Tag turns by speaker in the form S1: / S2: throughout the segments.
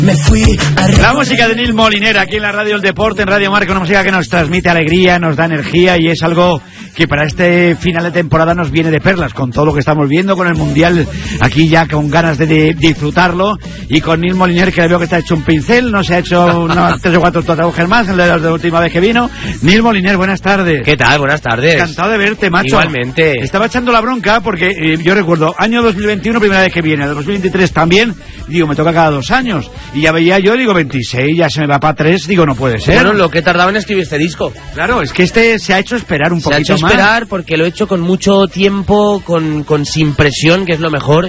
S1: La música de Nil Moliner aquí en la Radio El Deporte, en Radio Marca, una música que nos transmite alegría, nos da energía y es algo que para este final de temporada nos viene de perlas, con todo lo que estamos viendo, con el Mundial aquí ya con ganas de disfrutarlo, y con Nil Moliner, que le veo que está hecho un pincel, no se ha hecho unos 3 o 4 tatuajes más, el de la última vez que vino. Nil Moliner, buenas tardes.
S2: ¿Qué tal? Buenas tardes.
S1: Encantado de verte, macho.
S2: Igualmente.
S1: Estaba echando la bronca porque yo recuerdo, año 2021, primera vez que viene, el 2023 también, digo, me toca cada 2 años, y ya veía yo, digo, 26, ya se me va para 3, digo, no puede ser.
S2: Bueno, lo que tardaba en escribir este disco.
S1: Claro, es que este se ha hecho esperar un poquito más.
S2: Se ha hecho esperar porque lo he hecho con mucho tiempo, sin presión, que es lo mejor,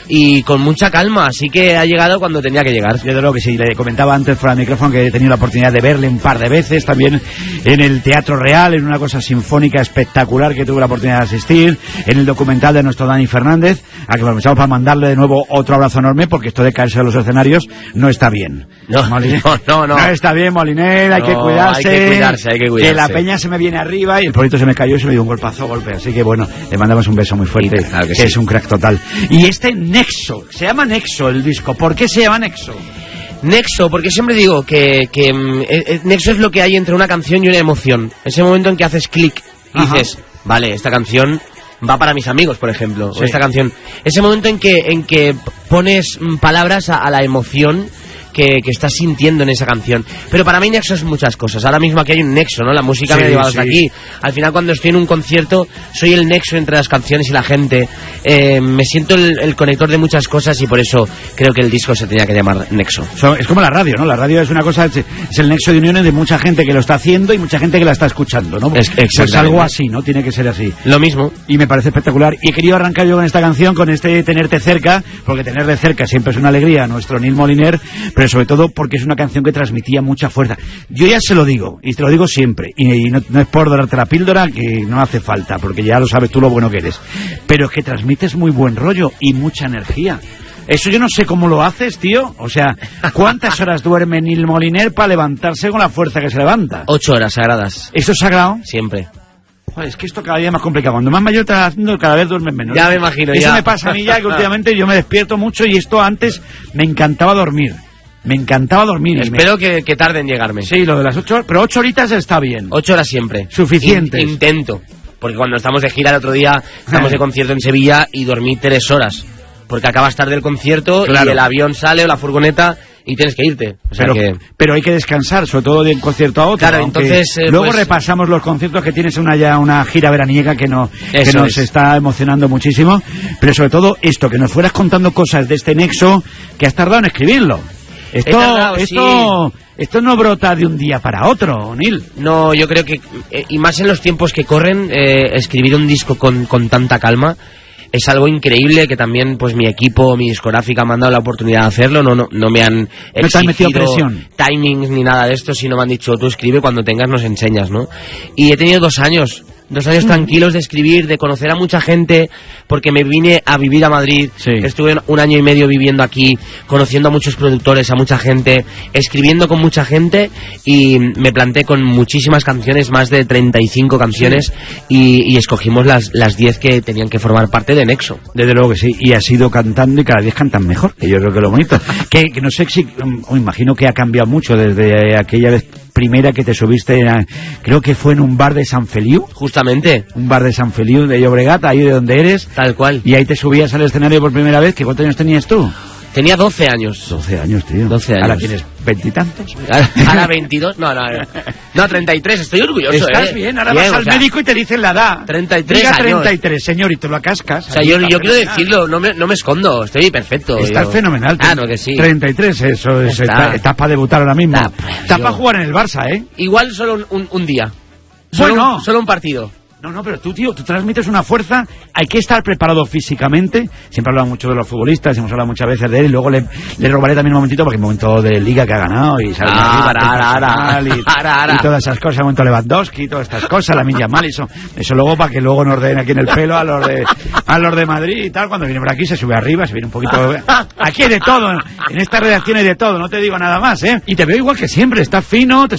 S2: y con mucha calma, así que ha llegado cuando tenía que llegar.
S1: Yo de lo que sí, le comentaba antes fuera del micrófono que he tenido la oportunidad de verle un par de veces, también en el Teatro Real, en una cosa sinfónica espectacular que tuve la oportunidad de asistir, en el documental de nuestro Dani Fernández, a que aprovechamos para mandarle de nuevo otro abrazo enorme, porque esto de caerse de los escenarios no está bien.
S2: No
S1: está bien, Moliner, hay que cuidarse.
S2: Hay que cuidarse.
S1: Que la peña se me viene arriba y el porrito se me cayó y se me dio un golpe, así que bueno, le mandamos un beso muy fuerte,
S2: claro que
S1: sí. Es un crack total. Y este Nexo, se llama Nexo el disco, ¿por qué se llama Nexo?
S2: Nexo, porque siempre digo que Nexo es lo que hay entre una canción y una emoción. Ese momento en que haces clic y dices, vale, esta canción va para mis amigos, por ejemplo,
S1: sí.
S2: O esta canción. Ese momento en que pones palabras a la emoción que estás sintiendo en esa canción. Pero para mí Nexo es muchas cosas. Ahora mismo aquí hay un nexo, ¿no? La música me ha llevado hasta aquí. Al final, cuando estoy en un concierto, soy el nexo entre las canciones y la gente. Me siento el conector de muchas cosas y por eso creo que el disco se tenía que llamar Nexo.
S1: Es como la radio, ¿no? La radio es una cosa, es el nexo de uniones de mucha gente que lo está haciendo y mucha gente que la está escuchando, ¿no? Es algo así, ¿no? Tiene que ser así.
S2: Lo mismo.
S1: Y me parece espectacular. Y he querido arrancar yo con esta canción, con este Tenerte Cerca, porque tenerle cerca siempre es una alegría a nuestro Nil Moliner, pero sobre todo porque es una canción que transmitía mucha fuerza. Yo ya se lo digo, y te lo digo siempre, y no es por darte la píldora, que no hace falta, porque ya lo sabes tú lo bueno que eres, pero es que transmites muy buen rollo y mucha energía. Eso yo no sé cómo lo haces, tío. O sea, ¿cuántas horas duerme Nil Moliner para levantarse con la fuerza que se levanta?
S2: 8 horas sagradas.
S1: ¿Eso es sagrado?
S2: Siempre.
S1: Joder, es que esto cada día es más complicado. Cuando más mayor te vas haciendo, cada vez duermes menos.
S2: Ya me imagino,
S1: Eso me pasa a mí ya, que últimamente yo me despierto mucho y esto antes me encantaba dormir.
S2: Espero que tarde en llegarme.
S1: Sí, lo de las 8 horas, pero 8 horitas está bien.
S2: 8 horas siempre.
S1: Suficientes.
S2: Intento. Porque cuando estamos de gira el otro día, estamos de concierto en Sevilla y dormí 3 horas. Porque acabas tarde el concierto, claro, y el avión sale o la furgoneta y tienes que irte. O sea
S1: pero hay que descansar, sobre todo de un concierto a otro.
S2: Claro, entonces...
S1: luego repasamos los conciertos que tienes una gira veraniega que nos está emocionando muchísimo. Pero sobre todo esto, que nos fueras contando cosas de este nexo que has tardado en escribirlo. Esto no brota de un día para otro, Nil.
S2: No, yo creo que, y más en los tiempos que corren, escribir un disco con tanta calma es algo increíble, que también pues mi equipo, mi discográfica me han dado la oportunidad de hacerlo. No me han exigido timings ni nada de esto, sino me han dicho, tú escribe, cuando tengas nos enseñas, ¿no? Y he tenido 2 años tranquilos de escribir, de conocer a mucha gente, porque me vine a vivir a Madrid, estuve 1 año y medio viviendo aquí, conociendo a muchos productores, a mucha gente, escribiendo con mucha gente, y me planté con muchísimas canciones, más de 35 canciones, y escogimos las 10 que tenían que formar parte de Nexo.
S1: Desde luego que sí, y has ido cantando y cada vez cantan mejor, que yo creo que es lo bonito. que no sé si, imagino que ha cambiado mucho desde aquella vez primera que te subiste, creo que fue en un bar de San Feliu.
S2: Justamente.
S1: Un bar de San Feliu, de Llobregat, ahí de donde eres.
S2: Tal cual.
S1: Y ahí te subías al escenario por primera vez. ¿Cuántos años tenías tú?
S2: Tenía 12 años.
S1: 12 años, tío.
S2: 12 años.
S1: ¿Ahora tienes 20 y tantos?
S2: Ahora 22. No, 33. Estoy orgulloso.
S1: Estás bien. Ahora vas al médico y te dicen la edad.
S2: 33
S1: Diga
S2: años.
S1: 33, señor, y te lo cascas.
S2: O sea, yo quiero decirlo, no me escondo. Estoy perfecto.
S1: Estás fenomenal.
S2: No, que sí.
S1: 33, eso es. Estás para debutar ahora mismo. Estás para jugar en el Barça, ¿eh?
S2: Igual solo un día.
S1: Bueno.
S2: Solo un partido.
S1: No, pero tú, tío, tú transmites una fuerza. Hay que estar preparado físicamente. Siempre hablamos mucho de los futbolistas, hemos hablado muchas veces de él. Y luego le robaré también un momentito, porque un momento de Liga que ha ganado y sale y todas esas cosas, un momento Lewandowski y todas estas cosas, la Lamine Yamal, eso luego para que luego nos den aquí en el pelo a los de Madrid y tal. Cuando viene por aquí se sube arriba, se viene un poquito. Aquí hay de todo, en esta redacción hay de todo, no te digo nada más, ¿eh? Y te veo igual que siempre, estás fino, te